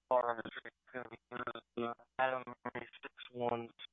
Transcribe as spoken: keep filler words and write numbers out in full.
Bar is going to be the Adam Murray six one